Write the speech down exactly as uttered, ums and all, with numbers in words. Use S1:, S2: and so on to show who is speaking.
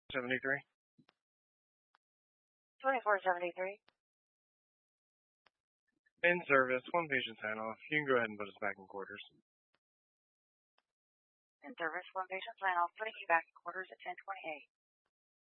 S1: seventy-three.
S2: twenty-four seventy-three.
S1: In service, one patient sign off. You can go ahead and put us back in quarters.
S2: In service, one patient sign off, putting you back in quarters at ten twenty-eight.